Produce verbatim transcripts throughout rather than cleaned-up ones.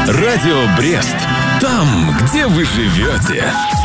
Радио Брест. Там, где вы живете.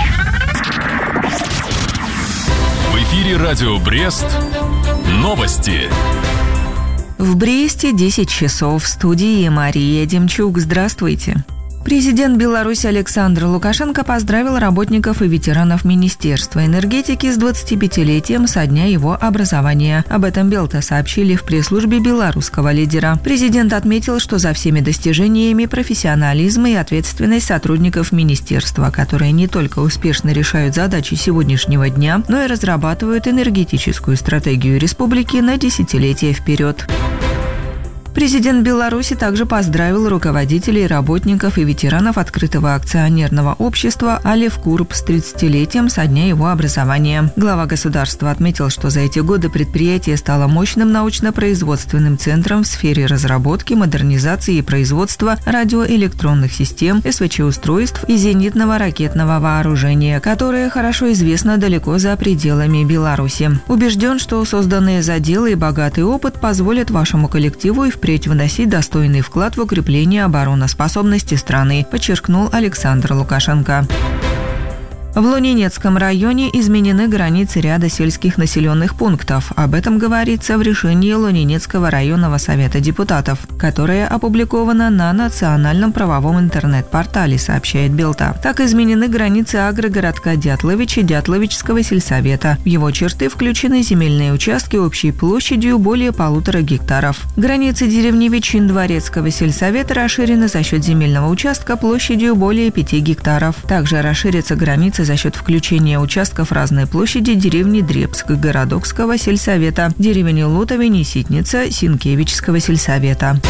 В эфире Радио Брест. Новости. В Бресте десять часов. В студии Мария Демчук. Здравствуйте. Президент Беларуси Александр Лукашенко поздравил работников и ветеранов Министерства энергетики с двадцатипятилетием со дня его образования. Об этом Белта сообщили в пресс-службе белорусского лидера. Президент отметил, что за всеми достижениями профессионализм и ответственность сотрудников министерства, которые не только успешно решают задачи сегодняшнего дня, но и разрабатывают энергетическую стратегию республики на десятилетия вперед. Президент Беларуси также поздравил руководителей, работников и ветеранов открытого акционерного общества «Алев Курб» с тридцатилетием со дня его образования. Глава государства отметил, что за эти годы предприятие стало мощным научно-производственным центром в сфере разработки, модернизации и производства радиоэлектронных систем, эс вэ че-устройств и зенитного ракетного вооружения, которое хорошо известно далеко за пределами Беларуси. Убежден, что созданные заделы и богатый опыт позволят вашему коллективу и впредь вносить достойный вклад в укрепление обороноспособности страны, подчеркнул Александр Лукашенко. В Лунинецком районе изменены границы ряда сельских населенных пунктов. Об этом говорится в решении Лунинецкого районного совета депутатов, которое опубликовано на национальном правовом интернет-портале, сообщает Белта. Так изменены границы агрогородка Дятлович и Дятловичского сельсовета. В его черты включены земельные участки общей площадью более полутора гектаров. Границы деревни Вечин Дворецкого сельсовета расширены за счет земельного участка площадью более пяти гектаров. Также расширятся границы за счет включения участков разной площади деревни Дребск Городокского сельсовета, деревни Лутовень и Ситница Синкевичского сельсовета.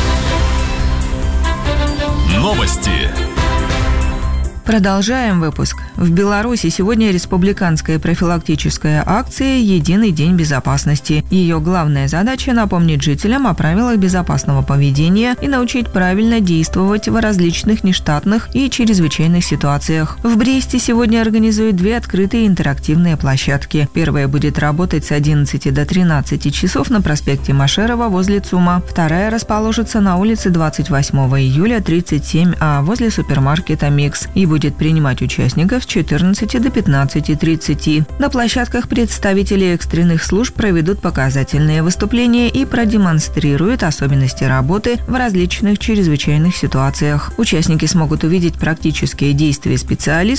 Новости. Продолжаем выпуск. В Беларуси сегодня республиканская профилактическая акция «Единый день безопасности». Ее главная задача – напомнить жителям о правилах безопасного поведения и научить правильно действовать в различных нештатных и чрезвычайных ситуациях. В Бресте сегодня организуют две открытые интерактивные площадки. Первая будет работать с одиннадцати до тринадцати часов на проспекте Машерова возле ЦУМа. Вторая расположится на улице двадцать восьмого июля тридцать семь а возле супермаркета «Микс» и будет будет принимать участников с четырнадцати до пятнадцати тридцати. На площадках представители экстренных служб проведут показательные выступления и продемонстрируют особенности работы в различных чрезвычайных ситуациях. Участники смогут увидеть практические действия специалистов